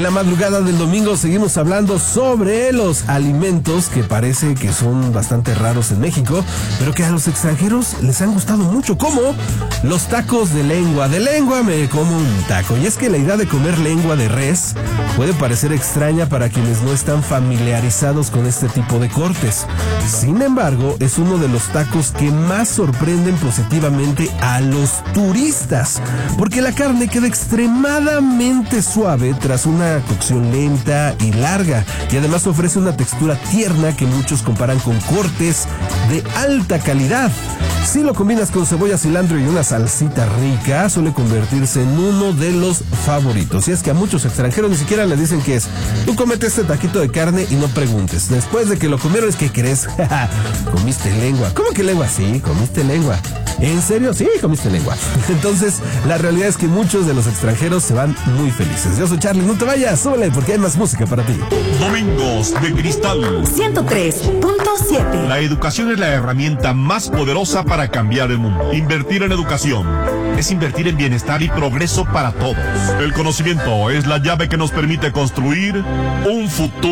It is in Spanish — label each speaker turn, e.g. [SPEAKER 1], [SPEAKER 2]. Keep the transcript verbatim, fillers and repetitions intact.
[SPEAKER 1] En la madrugada del domingo seguimos hablando sobre los alimentos que parece que son bastante raros en México, pero que a los extranjeros les han gustado mucho, como los tacos de lengua. De lengua me como un taco. Y es que la idea de comer lengua de res puede parecer extraña para quienes no están familiarizados con este tipo de cortes. Sin embargo, es uno de los tacos que más sorprenden positivamente a los turistas, porque la carne queda extremadamente suave tras una cocción lenta y larga, y además ofrece una textura tierna que muchos comparan con cortes de alta calidad. Si lo combinas con cebolla, cilantro y una salsita rica, suele convertirse en uno de los favoritos. Y es que a muchos extranjeros ni siquiera le dicen qué es. Tú comete este taquito de carne y no preguntes. Después de que lo comieron, es que crees, comiste lengua. ¿Cómo que lengua? Sí, comiste lengua. ¿En serio? Sí, comiste lengua. Entonces, la realidad es que muchos de los extranjeros se van muy felices. Yo soy Charlie, no te vayas, súbele porque hay más música para ti.
[SPEAKER 2] Domingos de Cristal
[SPEAKER 3] ciento tres punto siete.
[SPEAKER 2] La educación es la herramienta más poderosa para cambiar el mundo. Invertir en educación es invertir en bienestar y progreso para todos. El conocimiento es la llave que nos permite construir un futuro